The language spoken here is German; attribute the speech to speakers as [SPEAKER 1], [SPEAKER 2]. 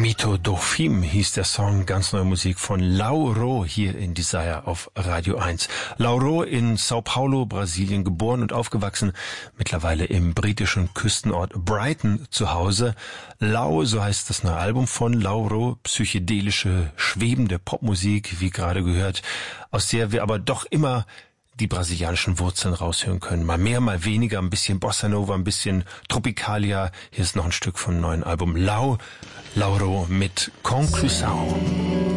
[SPEAKER 1] Mito do Fim hieß der Song, ganz neue Musik von Lauro hier in Desire auf Radio 1. Lauro in Sao Paulo, Brasilien, geboren und aufgewachsen, mittlerweile im britischen Küstenort Brighton zu Hause. Lau, so heißt das neue Album von Lauro, psychedelische, schwebende Popmusik, wie gerade gehört, aus der wir aber doch immer die brasilianischen Wurzeln raushören können. Mal mehr, mal weniger, ein bisschen Bossa Nova, ein bisschen Tropicalia. Hier ist noch ein Stück vom neuen Album Lauro mit Conclusão.